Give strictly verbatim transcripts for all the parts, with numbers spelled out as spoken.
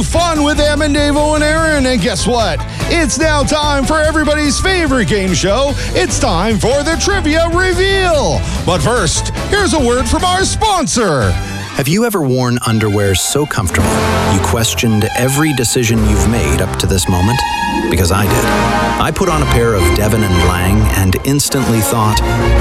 Fun with Em and Davo and Aaron. And guess what? It's now time for everybody's favorite game show. It's time for the trivia reveal. But first, here's a word from our sponsor. Have you ever worn underwear so comfortable you questioned every decision you've made up to this moment? Because I did. I put on a pair of Devon and Lang and instantly thought,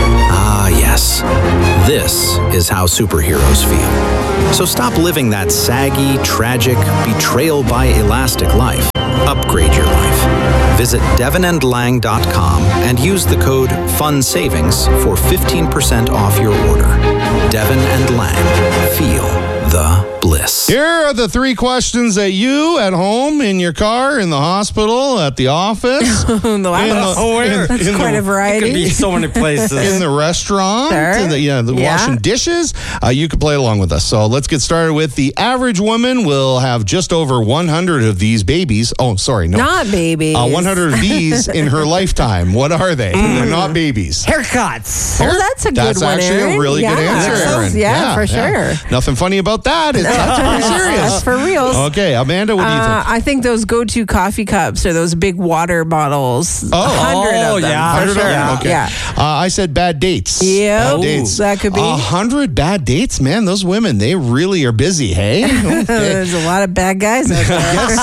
ah, yes, this is how superheroes feel. So stop living that saggy, tragic, betrayal by elastic life. Upgrade your life. Visit devon and lang dot com and use the code FUNSAVINGS for fifteen percent off your order. Devon and Lang. Feel the bliss. Here are the three questions that you at home, in your car, in the hospital, at the office. no, in the, oh, in, that's in quite the, a variety. Could be so many places. In the restaurant, Sure. in the, yeah, the Yeah. washing dishes. Uh, you can play along with us. So let's get started with the average woman will have just over one hundred of these babies. Oh, sorry, no. Not babies. Uh, one hundred of these in her lifetime. What are they? They're not babies. Haircuts. Well, that's a good That's one, actually Aaron. a really yeah. good answer, Aaron. Yeah, for sure. Nothing funny about that. It's, that's pretty serious. That's for reals. Okay, Amanda, what do you Uh, think? I think those go-to coffee cups or those big water bottles. Oh. A hundred Oh, of them. yeah. for Hundred sure. of them? Okay. Yeah. Uh, I said bad dates. Yep. Bad Ooh, dates. that could be. A hundred bad dates, man. Those women, they really are busy. Hey. Okay. There's a lot of bad guys out there. Yes,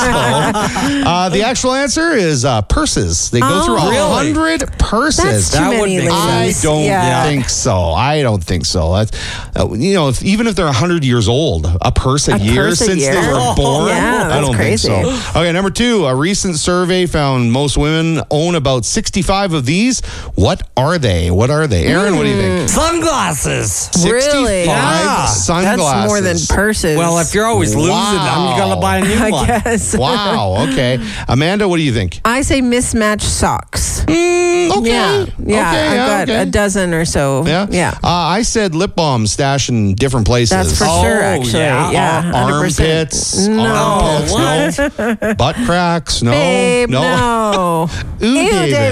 so. Uh, the actual answer is uh, purses. They go Oh. through a Really? hundred purses. That's too That would many make I ladies. don't Yeah. think so. I don't think so. That's, uh, you know, if, even if they're one hundred years old, a purse a, A year purse a since year? they were Oh, born, yeah, I that's don't crazy. think so. Okay, number two, a recent survey found most women own about sixty-five of these. What are they? What are they? Aaron, what do you think? Sunglasses. Really? sixty-five Yeah. sunglasses. That's more than purses. Well, if you're always losing Wow. them, you gotta buy a new I one. guess. Wow, okay. Amanda, what do you think? I say mismatched socks. Mm, okay. Yeah, yeah. Okay, I've yeah, got okay. a dozen or so. Yeah. yeah. Uh, I said lip balm stash in different places. That's for Oh, sure, actually. yeah. Yeah, Uh, one hundred percent. armpits. No. Armpits, no. Butt cracks. No. Babe, no. no. Ooh, Ew, David.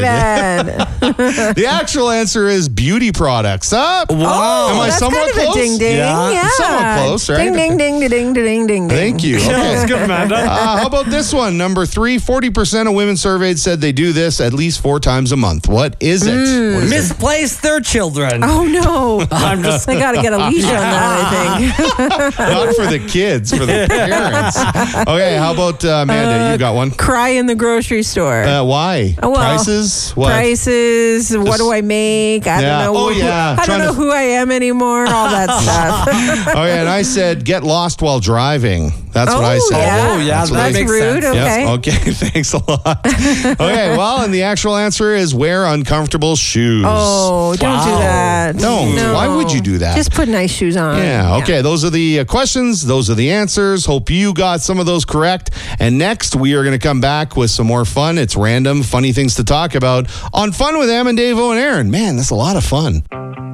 David. The actual answer is beauty products. Huh? Wow. Am I That's somewhat kind of close? a ding ding. Yeah. Yeah. Somewhat close, right? Ding ding ding ding ding ding ding. Thank you. Yeah, Okay. that's good, Amanda. Uh, how about this one? Number three, forty percent of women surveyed said they do this at least four times a month. What is it? Mm. What is it? Misplaced their children. Oh no! I'm just. They got to get a leash on that. I think. Not for the kids, for the parents. Okay, how about uh, Amanda? You got one? Cry in the grocery store. Uh, why? Oh, well, Prices? What? Prices. What do I make? I Yeah. don't know. Oh, who, yeah. I Trying don't know to- who I am anymore. All that stuff. Okay, and I said get lost while driving. That's what I Oh, said. yeah. Oh, yeah, That's what that I That's makes rude. sense. Okay. Yes, okay, thanks a lot. Okay, well, and the actual answer is wear uncomfortable shoes. Oh, don't do Wow. that. Don't. No. Why would you do that? Just put nice shoes on. Yeah, okay. Those are the uh, questions. Those are the answers. Hope you got some of those correct. And next, we are going to come back with some more fun. It's random, funny things to talk about on Fun with Em and Davo and Aaron. Man, that's a lot of fun.